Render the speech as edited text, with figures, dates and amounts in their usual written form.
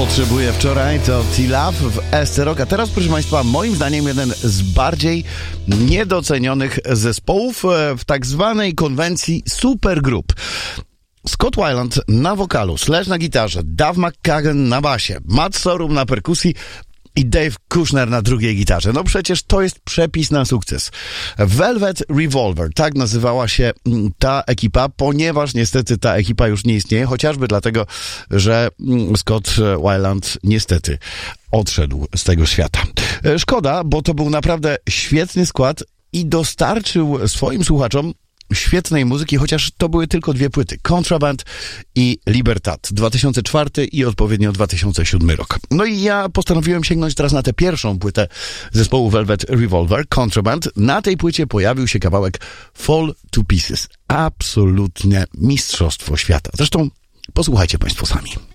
Potrzebuję wczoraj, to T-Love w SC Rock. A teraz, proszę Państwa, moim zdaniem jeden z bardziej niedocenionych zespołów w tak zwanej konwencji supergrup. Scott Weiland na wokalu, Slash na gitarze, Duff McKagan na basie, Matt Sorum na perkusji i Dave Kushner na drugiej gitarze. No przecież to jest przepis na sukces. Velvet Revolver, tak nazywała się ta ekipa, ponieważ niestety ta ekipa już nie istnieje, chociażby dlatego, że Scott Weiland niestety odszedł z tego świata. Szkoda, bo to był naprawdę świetny skład i dostarczył swoim słuchaczom świetnej muzyki, chociaż to były tylko dwie płyty. Contraband i Libertad. 2004 i odpowiednio 2007 rok. No i ja postanowiłem sięgnąć teraz na tę pierwszą płytę zespołu Velvet Revolver, Contraband. Na tej płycie pojawił się kawałek Fall to Pieces. Absolutne mistrzostwo świata. Zresztą posłuchajcie Państwo sami.